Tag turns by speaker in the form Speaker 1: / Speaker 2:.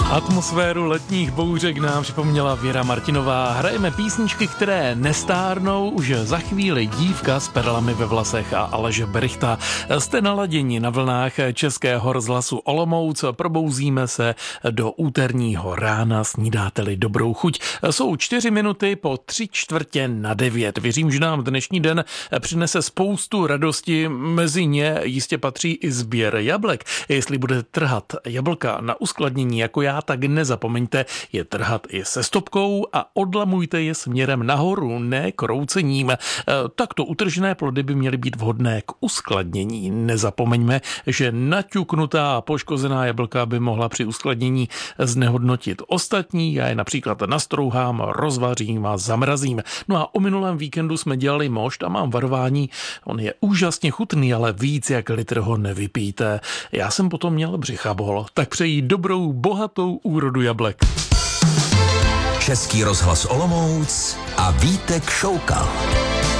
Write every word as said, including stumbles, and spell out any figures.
Speaker 1: Atmosféru letních bouřek nám připomněla Věra Martinová. Hrajeme písničky, které nestárnou, už za chvíli Dívka s perlami ve vlasech a Aleže Berichta. Jste naladěni na vlnách Českého rozhlasu Olomouc, probouzíme se do úterního rána, snídáte-li dobrou chuť. Jsou čtyři minuty po tři čtvrtě na devět. Věřím, že nám dnešní den přinese spoustu radosti, mezi ně jistě patří i sběr jablek. Jestli budete trhat jablka na uskladnění jako já, tak nezapomeňte je trhat i se stopkou a odlamujte je směrem nahoru, ne kroucením. Takto utržené plody by měly být vhodné k uskladnění. Nezapomeňme, že naťuknutá a poškozená jablka by mohla při uskladnění znehodnotit ostatní. Já je například nastrouhám, rozvařím a zamrazím. No a o minulém víkendu jsme dělali mošt a mám varování. On je úžasně chutný, ale víc jak litr ho nevypijte. Já jsem potom měl břichabol, tak přeji dobrou, bohatou úrodu jablek.
Speaker 2: Český rozhlas Olomouc a Vítek Šoukal.